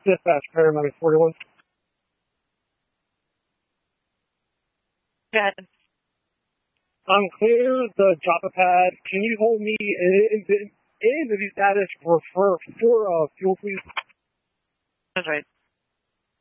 Dispatch, paramedic 41. Go ahead. I'm clear the Joppa pad. Can you hold me in the status for fuel, please? That's right.